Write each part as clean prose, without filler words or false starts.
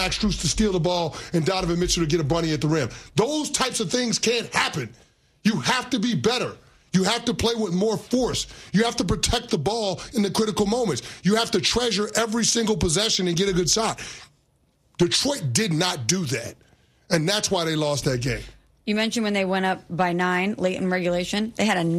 Max Strus to steal the ball and Donovan Mitchell to get a bunny at the rim. Those types of things can't happen. You have to be better. You have to play with more force. You have to protect the ball in the critical moments. You have to treasure every single possession and get a good shot. Detroit did not do that, and that's why they lost that game. You mentioned when they went up by 9 late in regulation, they had a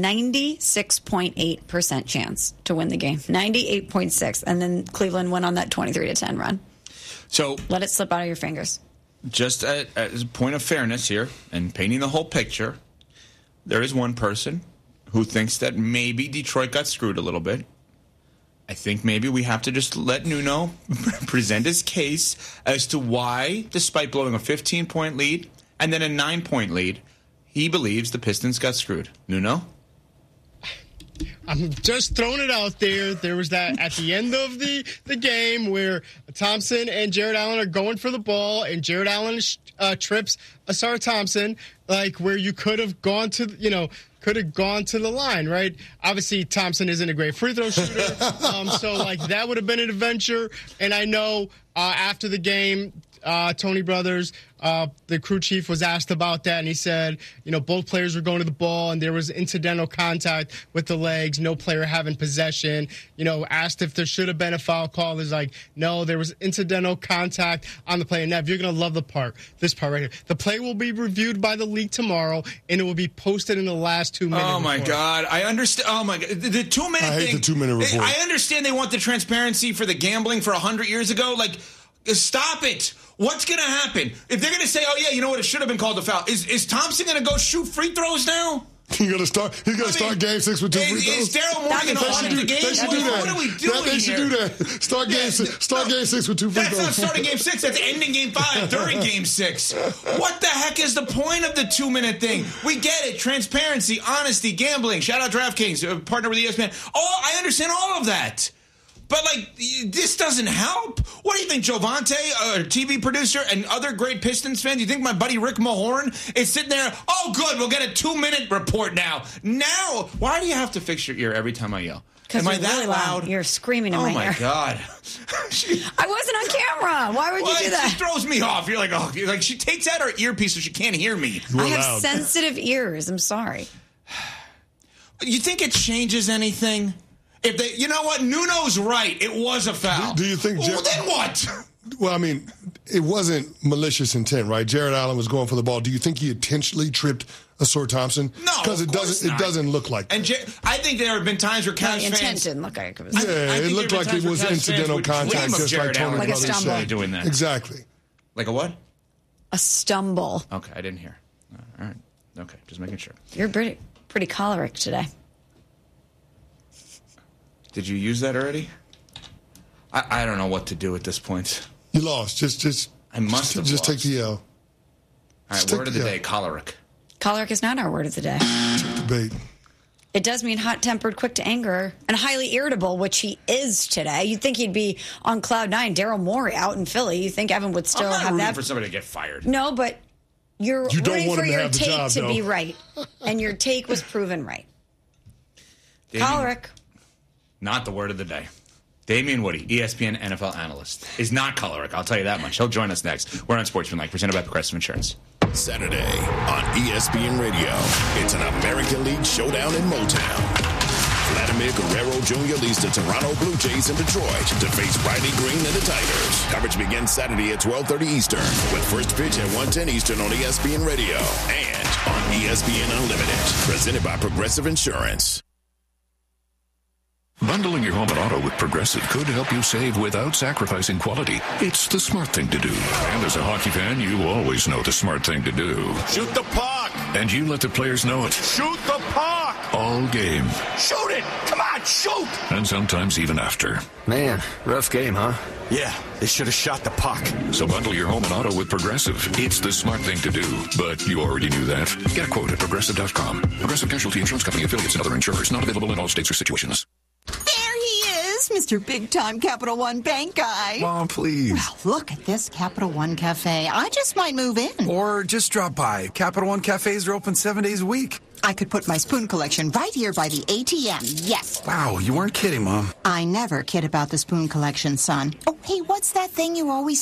96.8% chance to win the game. 98.6%. And then Cleveland went on that 23-10 run. So let it slip out of your fingers. Just as a point of fairness here and painting the whole picture, there is one person who thinks that maybe Detroit got screwed a little bit. I think maybe we have to just let Nuno present his case as to why, despite blowing a 15-point lead and then a 9-point lead, he believes the Pistons got screwed. Nuno? I'm just throwing it out there. There was that at the end of the game where Thompson and Jared Allen are going for the ball, and Jared Allen trips Asar Thompson, like where you could have gone to, the line, right? Obviously, Thompson isn't a great free throw shooter, so like that would have been an adventure. And I know after the game, Tony Brothers, the crew chief, was asked about that, and he said, both players were going to the ball, and there was incidental contact with the legs, no player having possession. Asked if there should have been a foul call. There's like, no, there was incidental contact on the play. And Nev, you're going to love this part right here. The play will be reviewed by the league tomorrow, and it will be posted in the last 2 minutes. Oh, my God. I understand. Oh, my God. The 2 minute thing. I hate the 2-minute report. I understand they want the transparency for the gambling for 100 years ago. Like, stop it. What's going to happen? If they're going to say, oh, yeah, you know what, it should have been called a foul. Is Thompson going to go shoot free throws now? He's going to start Game 6 with 2 free throws? Is Daryl Morey going to audit the game? What are we doing They should do that. Start Game 6 with 2 free throws. That's not starting Game 6. That's ending Game 5 during Game 6. What the heck is the point of the 2-minute thing? We get it. Transparency, honesty, gambling. Shout out DraftKings, a partner with ESPN. I understand all of that. But, this doesn't help. What do you think, Jovante, a TV producer, and other great Pistons fans? You think my buddy Rick Mahorn is sitting there, oh, good, we'll get a 2-minute report now. Now, why do you have to fix your ear every time I yell? Am I that really loud? You're screaming in my ear. Oh, my God. I wasn't on camera. Why would you do that? It just throws me off. You're like, she takes out her earpiece so she can't hear me. I have sensitive ears. I'm sorry. You think it changes anything? If they, you know what, Nuno's right. It was a foul. Do you think? Well, then what? Well, I mean, it wasn't malicious intent, right? Jared Allen was going for the ball. Do you think he intentionally tripped Asar Thompson? No, because it doesn't look like that. And I think there have been times where Cavs fans. Intent didn't look like it was. It looked like it was incidental contact, just like Tony Brothers said. Doing that. Exactly. Like a what? A stumble. Okay, I didn't hear. All right. Okay, just making sure. You're pretty choleric today. Did you use that already? I don't know what to do at this point. You lost. I must have just lost. take the L. All right, word of the day, choleric. Choleric is not our word of the day. Debate. It does mean hot-tempered, quick to anger, and highly irritable, which he is today. You'd think he'd be on cloud 9. Daryl Morey out in Philly. You think Evan would still have that? I'm not rooting for somebody to get fired. No, but you're rooting for your take to be right. And your take was proven right. Choleric. Not the word of the day. Damian Woody, ESPN NFL analyst, is not choleric. I'll tell you that much. He'll join us next. We're on Sportsmanlike, presented by Progressive Insurance. Saturday on ESPN Radio, it's an American League showdown in Motown. Vladimir Guerrero Jr. leads the Toronto Blue Jays in Detroit to face Riley Green and the Tigers. Coverage begins Saturday at 12:30 Eastern, with first pitch at 1:10 Eastern on ESPN Radio and on ESPN Unlimited, presented by Progressive Insurance. Bundling your home and auto with Progressive could help you save without sacrificing quality. It's the smart thing to do. And as a hockey fan, you always know the smart thing to do. Shoot the puck! And you let the players know it. Shoot the puck! All game. Shoot it! Come on, shoot! And sometimes even after. Man, rough game, huh? Yeah, they should have shot the puck. So bundle your home and auto with Progressive. It's the smart thing to do. But you already knew that. Get a quote at Progressive.com. Progressive Casualty Insurance Company affiliates and other insurers. Not available in all states or situations. There he is, Mr. Big-Time Capital One Bank guy. Mom, please. Well, look at this Capital One Cafe. I just might move in. Or just drop by. Capital One Cafes are open 7 days a week. I could put my spoon collection right here by the ATM, yes. Wow, you weren't kidding, Mom. I never kid about the spoon collection, son. Oh, hey, what's that thing you always